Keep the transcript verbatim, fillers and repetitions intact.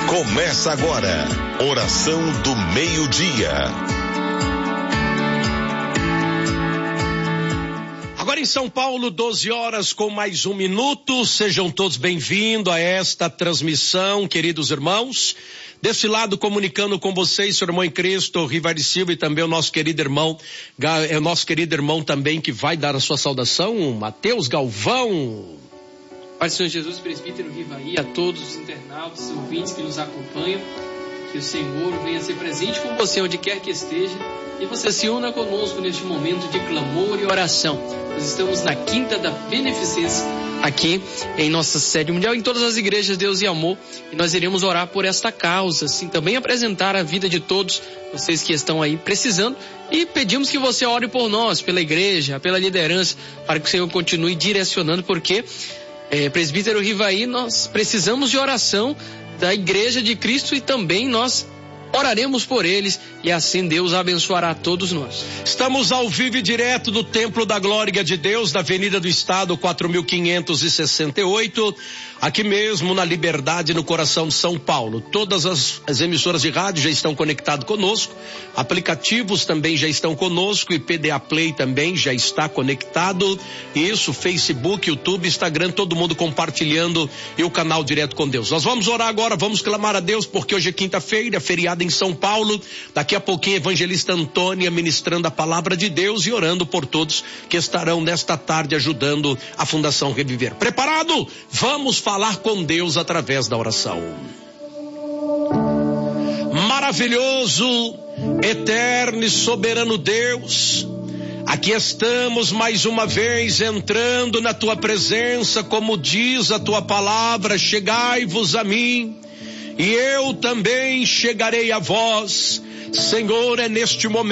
Começa agora, oração do meio-dia. Agora em São Paulo, doze horas com mais um minuto. Sejam todos bem-vindos a esta transmissão, queridos irmãos. Desse lado, comunicando com vocês, seu irmão em Cristo, Rivari Silva, e também o nosso querido irmão, é o nosso querido irmão também que vai dar a sua saudação, Mateus Galvão. Pai do Senhor Jesus, presbítero Rivari, a todos os internautas, os ouvintes que nos acompanham, que o Senhor venha ser presente com você onde quer que esteja e você se una conosco neste momento de clamor e oração. Nós estamos na Quinta da Beneficência, aqui em nossa sede mundial, em todas as igrejas Deus e Amor, e nós iremos orar por esta causa, assim, também apresentar a vida de todos vocês que estão aí precisando, e pedimos que você ore por nós, pela igreja, pela liderança, para que o Senhor continue direcionando, porque é, presbítero Rivaí, nós precisamos de oração da igreja de Cristo e também nós oraremos por eles e assim Deus abençoará todos nós. Estamos ao vivo e direto do Templo da Glória de Deus, da Avenida do Estado, quatro mil quinhentos e sessenta e oito, aqui mesmo na Liberdade, no coração de São Paulo. Todas as, as emissoras de rádio já estão conectadas conosco, aplicativos também já estão conosco e P D A Play também já está conectado. Isso, Facebook, YouTube, Instagram, todo mundo compartilhando e o canal Direto com Deus. Nós vamos orar agora, vamos clamar a Deus, porque hoje é quinta-feira, feriado em São Paulo. Daqui a pouquinho, evangelista Antônia ministrando a palavra de Deus e orando por todos que estarão nesta tarde ajudando a Fundação Reviver. Preparado? Vamos falar com Deus através da oração. Maravilhoso, eterno e soberano Deus, aqui estamos mais uma vez entrando na tua presença, como diz a tua palavra, chegai-vos a mim e eu também chegarei a vós. Senhor, é neste momento